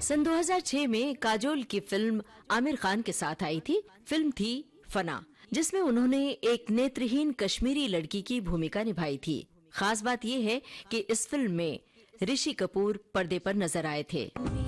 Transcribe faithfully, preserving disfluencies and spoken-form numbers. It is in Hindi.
सन दो हज़ार छह में काजोल की फिल्म आमिर खान के साथ आई थी। फिल्म थी फना, जिसमें उन्होंने एक नेत्रहीन कश्मीरी लड़की की भूमिका निभाई थी। खास बात यह है कि इस फिल्म में ऋषि कपूर पर्दे पर नजर आए थे।